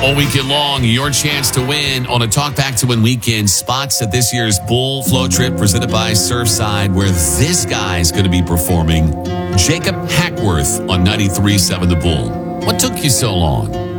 All weekend long, your chance to win on a Talk Back to Win weekend. Spots at this year's Bull Flow Trip presented by Surfside, where this guy's going to be performing. Jacob Hackworth on 93.7 The Bull. What took you so long?